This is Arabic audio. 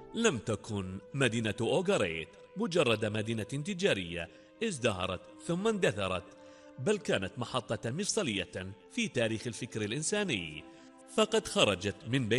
لم تكن مدينة أوغاريت مجرد مدينة تجارية ازدهرت ثم اندثرت، بل كانت محطة مفصلية في تاريخ الفكر الإنساني، فقد خرجت من بين